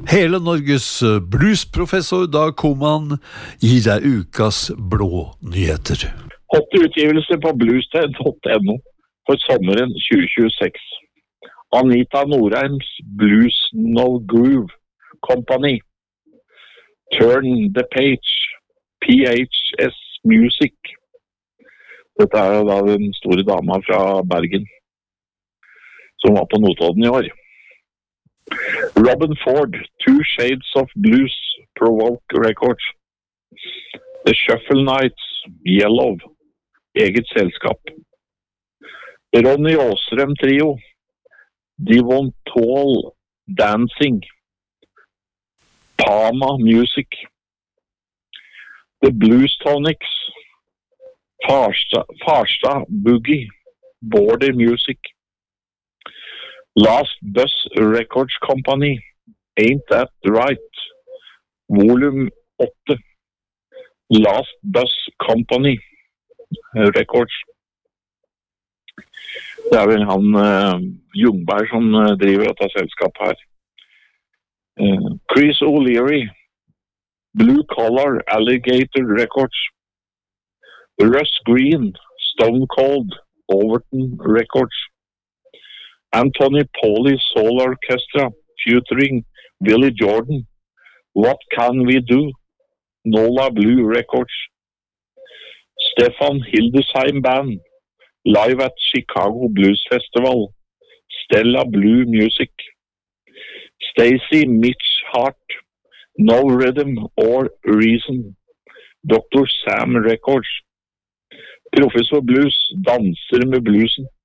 Hele Norges bluesprofessor Dag Koman gir deg ukas blå nyheter. Hotte utgivelser på bluested.no for sommeren 2026. Anita Norheims Blues No Groove Company. Turn the Page. PHS Music. Dette jo da den store dama fra Bergen, som var på Notodden i år. Robin Ford, Two Shades of Blues, Provoke Records. The Shuffle Nights, Yellow, eget selskap. Ronny Åsrem Trio, Devon Tall Dancing, Pama Music. The Blues Tonics, Farstad Boogie, Border Music. Last Bus Records Company, Ain't That Right, Volume 8. Last Bus Company Records. Det vel han Ljungberg som driver dette selskapet her. Chris O'Leary, Blue Collar Alligator Records. Russ Green, Stone Cold, Overton Records. Anthony Pauli Soul Orchestra, featuring Billy Jordan, What Can We Do? Nola Blue Records. Stefan Hildesheim Band, live at Chicago Blues Festival, Stella Blue Music. Stacy Mitch Hart, No Rhythm or Reason, Dr. Sam Records. Professor Blues, danser med bluesen.